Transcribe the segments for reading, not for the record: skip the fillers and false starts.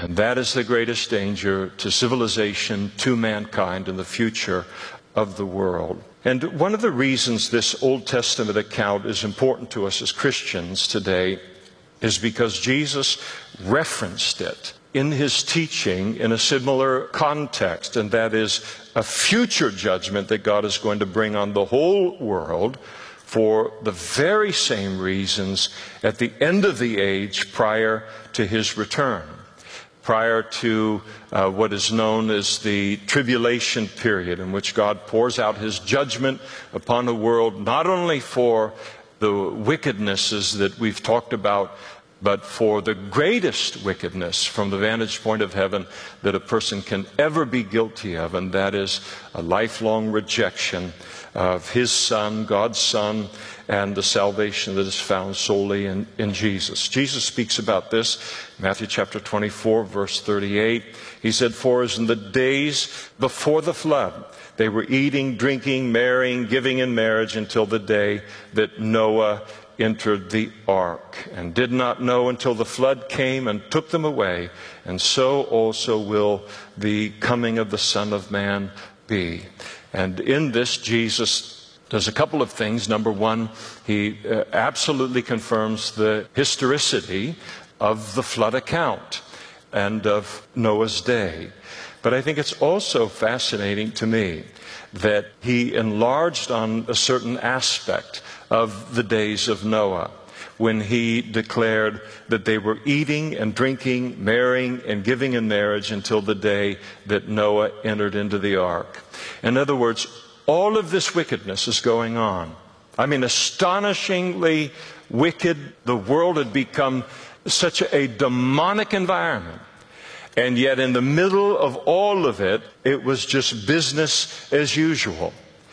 And that is the greatest danger to civilization, to mankind, and the future of the world. And one of the reasons this Old Testament account is important to us as Christians today is because Jesus referenced it in his teaching in a similar context, and that is a future judgment that God is going to bring on the whole world for the very same reasons at the end of the age prior to his return, prior to what is known as the tribulation period, in which God pours out his judgment upon the world, not only for the wickednesses that we've talked about, but for the greatest wickedness from the vantage point of heaven that a person can ever be guilty of, and that is a lifelong rejection of his Son, God's Son, and the salvation that is found solely in Jesus. Jesus speaks about this in Matthew chapter 24, verse 38. He said, "For as in the days before the flood, they were eating, drinking, marrying, giving in marriage until the day that Noah entered the ark, and did not know until the flood came and took them away, and so also will the coming of the Son of Man be." And in this, Jesus does a couple of things. Number one, he absolutely confirms the historicity of the flood account and of Noah's day. But I think it's also fascinating to me that he enlarged on a certain aspect of the days of Noah when he declared that they were eating and drinking, marrying and giving in marriage until the day that Noah entered into the ark. In other words, all of this wickedness is going on. I mean, astonishingly wicked. The world had become such a demonic environment. And yet in the middle of all of it, it was just business as usual.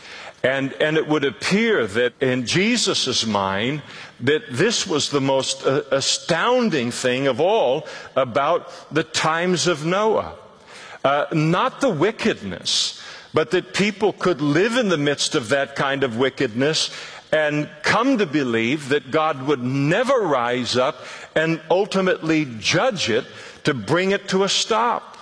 And it would appear that in Jesus' mind, that this was the most astounding thing of all about the times of Noah. Not the wickedness, but that people could live in the midst of that kind of wickedness and come to believe that God would never rise up and ultimately judge it to bring it to a stop.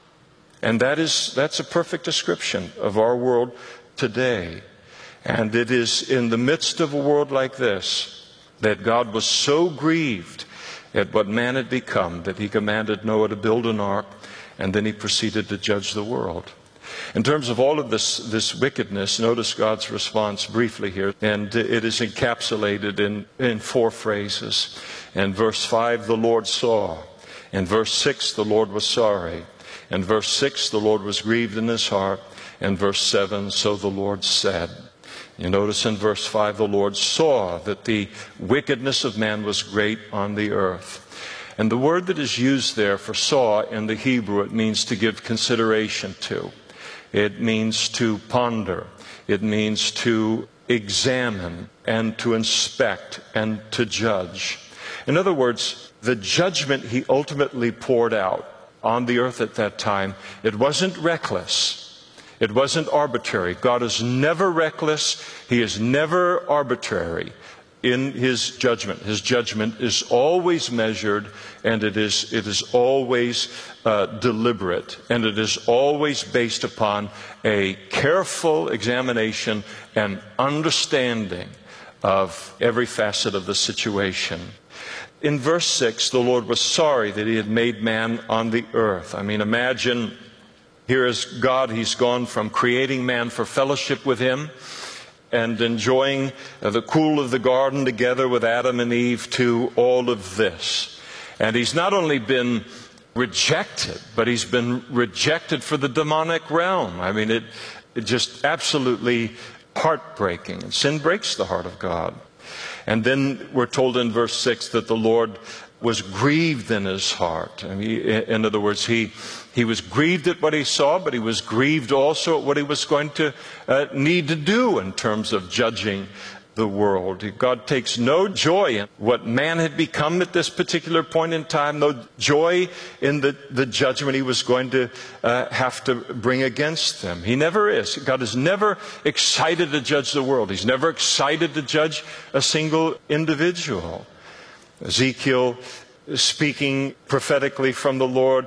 And that's a perfect description of our world today. And it is in the midst of a world like this that God was so grieved at what man had become that he commanded Noah to build an ark, and then he proceeded to judge the world. In terms of all of this wickedness, notice God's response briefly here, and it is encapsulated in four phrases. In verse 5, the Lord saw. In verse 6, the Lord was sorry. In verse 6, the Lord was grieved in his heart. In verse 7, so the Lord said. You notice in verse 5, the Lord saw that the wickedness of man was great on the earth. And the word that is used there for saw in the Hebrew, it means to give consideration to. It means to ponder. It means to examine and to inspect and to judge. In other words, the judgment he ultimately poured out on the earth at that time, it wasn't reckless. It wasn't arbitrary. God is never reckless. He is never arbitrary in his judgment. His judgment is always measured, and it is always deliberate, and it is always based upon a careful examination and understanding of every facet of the situation. In verse 6, the Lord was sorry that he had made man on the earth. I mean, imagine, here is God. He's gone from creating man for fellowship with him and enjoying the cool of the garden together with Adam and Eve to all of this. And he's not only been rejected, but he's been rejected for the demonic realm. I mean, it just absolutely heartbreaking. And sin breaks the heart of God. And then we're told in verse 6 that the Lord was grieved in his heart. I mean, in other words, he was grieved at what he saw, but he was grieved also at what he was going to need to do in terms of judging the world. God takes no joy in what man had become at this particular point in time, no joy in the judgment he was going to have to bring against them. He never is. God is never excited to judge the world. He's never excited to judge a single individual. Ezekiel, speaking prophetically from the Lord,